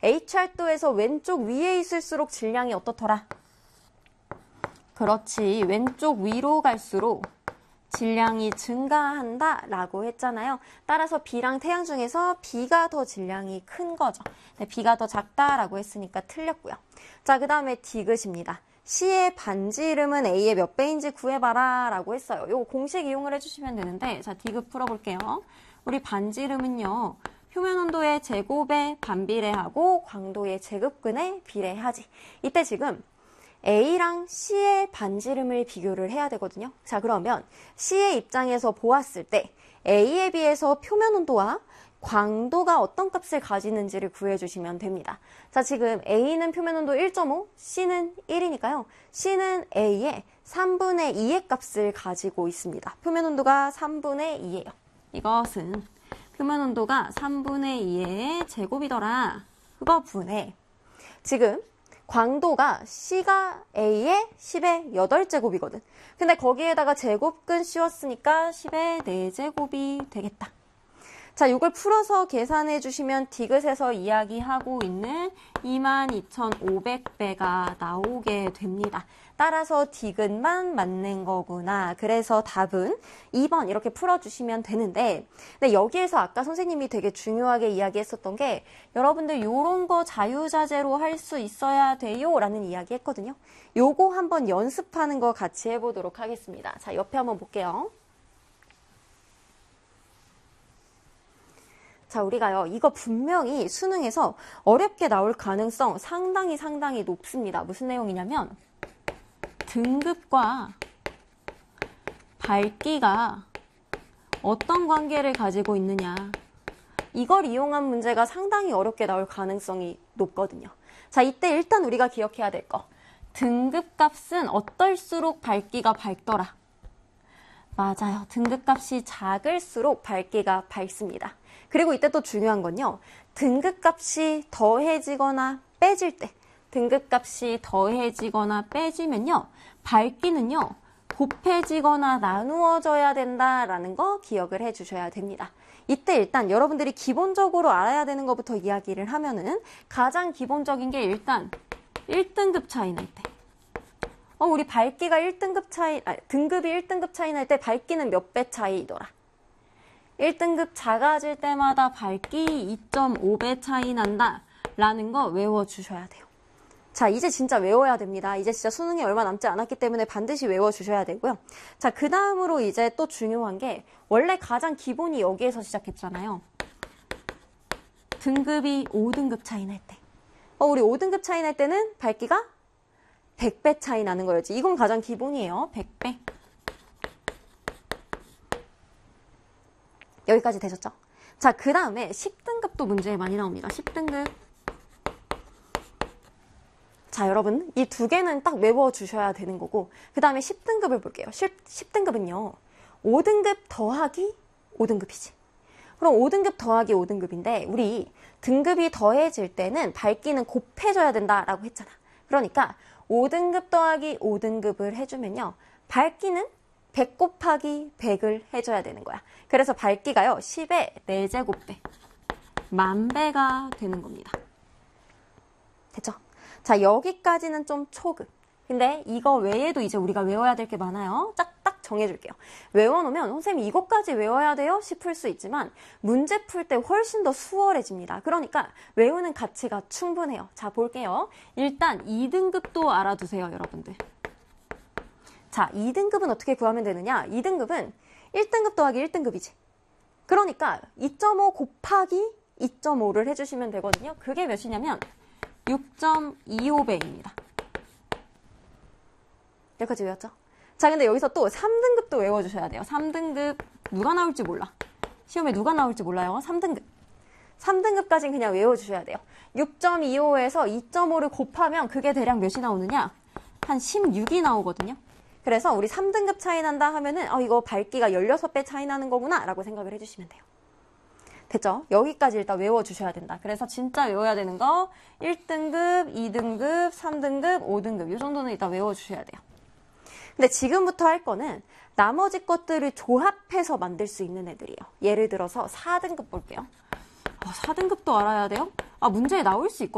H활도에서 왼쪽 위에 있을수록 질량이 어떻더라? 그렇지. 왼쪽 위로 갈수록 질량이 증가한다 라고 했잖아요. 따라서 B랑 태양 중에서 B가 더 질량이 큰 거죠. 네, B가 더 작다라고 했으니까 틀렸고요. 자, 그 다음에 디귿입니다. C의 반지 이름은 A의 몇 배인지 구해봐라 라고 했어요. 이거 공식 이용을 해주시면 되는데, 자, 디귿 풀어볼게요. 우리 반지 이름은요, 표면 온도의 제곱에 반비례하고 광도의 제곱근에 비례하지. 이때 지금 A랑 C의 반지름을 비교를 해야 되거든요. 자, 그러면 C의 입장에서 보았을 때 A에 비해서 표면 온도와 광도가 어떤 값을 가지는지를 구해주시면 됩니다. 자, 지금 A는 표면 온도 1.5, C는 1이니까요. C는 A의 3분의 2의 값을 가지고 있습니다. 표면 온도가 3분의 2예요. 이것은 표면 온도가 3분의 2의 제곱이더라. 그거 분해. 지금 광도가 C가 A의 10의 8제곱이거든. 근데 거기에다가 제곱근 씌웠으니까 10의 4제곱이 되겠다. 자, 이걸 풀어서 계산해 주시면 디귿에서 이야기하고 있는 22,500배가 나오게 됩니다. 따라서 디귿만 맞는 거구나. 그래서 답은 2번 이렇게 풀어주시면 되는데, 근데 여기에서 아까 선생님이 되게 중요하게 이야기했었던 게 여러분들 이런 거 자유자재로 할 수 있어야 돼요 라는 이야기 했거든요. 요거 한번 연습하는 거 같이 해보도록 하겠습니다. 자, 옆에 한번 볼게요. 자, 우리가요, 이거 분명히 수능에서 어렵게 나올 가능성 상당히 높습니다. 무슨 내용이냐면 등급과 밝기가 어떤 관계를 가지고 있느냐, 이걸 이용한 문제가 상당히 어렵게 나올 가능성이 높거든요. 자, 이때 일단 우리가 기억해야 될 거, 등급값은 어떨수록 밝기가 밝더라. 맞아요. 등급값이 작을수록 밝기가 밝습니다. 그리고 이때 또 중요한 건요, 등급값이 더해지거나 빼질 때, 등급값이 더해지거나 빼지면요, 밝기는요, 곱해지거나 나누어져야 된다라는 거 기억을 해주셔야 됩니다. 이때 일단 여러분들이 기본적으로 알아야 되는 것부터 이야기를 하면은 가장 기본적인 게 일단 1등급 차이 날 때. 우리 밝기가 1등급 차이, 등급이 1등급 차이 날 때 밝기는 몇 배 차이더라? 1등급 작아질 때마다 밝기 2.5배 차이 난다 라는 거 외워주셔야 돼요. 자, 이제 진짜 외워야 됩니다. 이제 진짜 수능이 얼마 남지 않았기 때문에 반드시 외워주셔야 되고요. 자, 그 다음으로 이제 또 중요한 게, 원래 가장 기본이 여기에서 시작했잖아요. 등급이 5등급 차이 날 때. 우리 5등급 차이 날 때는 밝기가 100배 차이 나는 거였지. 이건 가장 기본이에요. 100배. 여기까지 되셨죠? 자, 그 다음에 10등급도 문제에 많이 나옵니다. 10등급. 자, 여러분, 이 두 개는 딱 외워주셔야 되는 거고, 그 다음에 10등급을 볼게요. 10등급은요, 5등급 더하기 5등급이지. 그럼 5등급 더하기 5등급인데, 우리 등급이 더해질 때는 밝기는 곱해져야 된다라고 했잖아. 그러니까 5등급 더하기 5등급을 해주면요, 밝기는 100 곱하기 100을 해줘야 되는 거야. 그래서 밝기가요, 10의 4제곱배, 10,000배가 되는 겁니다. 됐죠? 자, 여기까지는 좀 초급. 근데 이거 외에도 이제 우리가 외워야 될 게 많아요. 딱 정해줄게요. 외워놓으면 선생님 이것까지 외워야 돼요? 싶을 수 있지만 문제 풀 때 훨씬 더 수월해집니다. 그러니까 외우는 가치가 충분해요. 자, 볼게요. 일단 2등급도 알아두세요, 여러분들. 자, 2등급은 어떻게 구하면 되느냐? 2등급은 1등급 더하기 1등급이지. 그러니까 2.5 곱하기 2.5를 해주시면 되거든요. 그게 몇이냐면 6.25배입니다. 여기까지 외웠죠? 자, 근데 여기서 또 3등급도 외워주셔야 돼요. 3등급 누가 나올지 몰라. 시험에 누가 나올지 몰라요. 3등급. 3등급까지는 그냥 외워주셔야 돼요. 6.25에서 2.5를 곱하면 그게 대략 몇이 나오느냐? 한 16이 나오거든요. 그래서 우리 3등급 차이 난다 하면은 이거 밝기가 16배 차이 나는 거구나 라고 생각을 해주시면 돼요. 됐죠? 여기까지 일단 외워주셔야 된다. 그래서 진짜 외워야 되는 거 1등급, 2등급, 3등급, 5등급 이 정도는 일단 외워주셔야 돼요. 근데 지금부터 할 거는 나머지 것들을 조합해서 만들 수 있는 애들이에요. 예를 들어서 4등급 볼게요. 4등급도 알아야 돼요? 문제에 나올 수 있거든요.